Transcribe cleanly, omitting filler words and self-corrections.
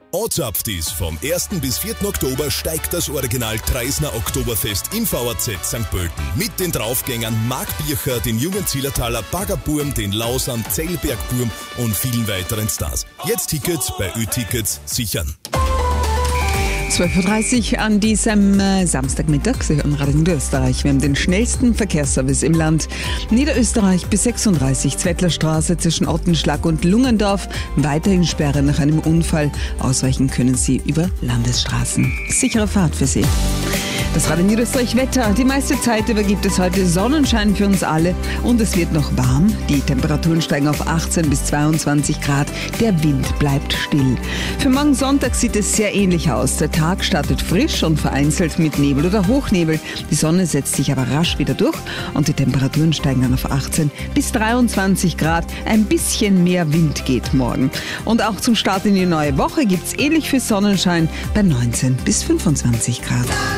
Anzapft ist. Vom 1. bis 4. Oktober steigt das Original Treisner Oktoberfest im VAZ St. Pölten. Mit den Draufgängern Marc Bircher, den jungen Zillertaler Baggerburm, den Lausern, Zellbergburm und vielen weiteren Stars. Jetzt Tickets bei Ö-Tickets sichern. 12.30 Uhr an diesem Samstagmittag. Sie hören Radio Niederösterreich. Wir haben den schnellsten Verkehrsservice im Land. Niederösterreich bis 36, Zwettlerstraße zwischen Ottenschlag und Lungendorf. Weiterhin Sperre nach einem Unfall. Ausweichen können Sie über Landesstraßen. Sichere Fahrt für Sie. Das Radio Niederösterreich Wetter. Die meiste Zeit über gibt es heute Sonnenschein für uns alle und es wird noch warm. Die Temperaturen steigen auf 18 bis 22 Grad. Der Wind bleibt still. Für morgen Sonntag sieht es sehr ähnlich aus. Der Tag startet frisch und vereinzelt mit Nebel oder Hochnebel. Die Sonne setzt sich aber rasch wieder durch und die Temperaturen steigen dann auf 18 bis 23 Grad. Ein bisschen mehr Wind geht morgen. Und auch zum Start in die neue Woche gibt es ähnlich viel Sonnenschein bei 19 bis 25 Grad.